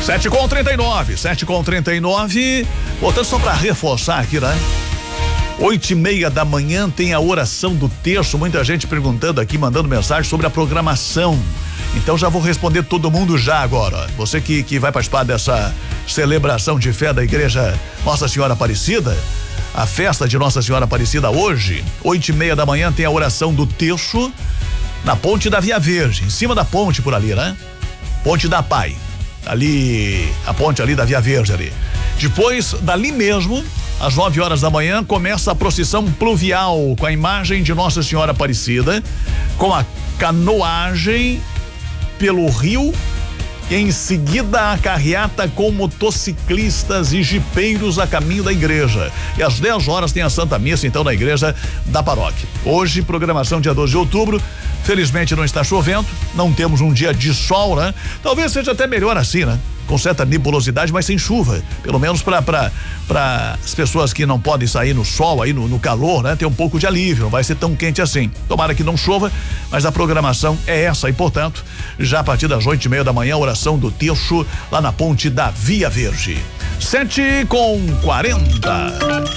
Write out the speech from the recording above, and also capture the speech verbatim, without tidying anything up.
sete com trinta e nove, sete com trinta e nove. Portanto, só para reforçar aqui, né? Oito e meia da manhã tem a oração do terço. Muita gente perguntando aqui, mandando mensagem sobre a programação. Então já vou responder todo mundo já agora. Você que, que vai participar dessa celebração de fé da igreja Nossa Senhora Aparecida, a festa de Nossa Senhora Aparecida hoje, oito e meia da manhã tem a oração do terço na ponte da Via Verde, em cima da ponte por ali, né? Ponte da Pai, ali, a ponte ali da Via Verde ali. Depois, dali mesmo, às nove horas da manhã, começa a procissão pluvial com a imagem de Nossa Senhora Aparecida, com a canoagem pelo rio e em seguida a carreata com motociclistas e jipeiros a caminho da igreja. E às dez horas tem a Santa Missa, então, na igreja da paróquia. Hoje, programação dia doze de outubro. Felizmente não está chovendo, não temos um dia de sol, né? Talvez seja até melhor assim, né? Com certa nebulosidade, mas sem chuva. Pelo menos para para para as pessoas que não podem sair no sol, aí no, no calor, né? Tem um pouco de alívio, não vai ser tão quente assim. Tomara que não chova, mas a programação é essa e, portanto, já a partir das oito e meia da manhã, oração do terço lá na ponte da Via Verde. Sete com quarenta.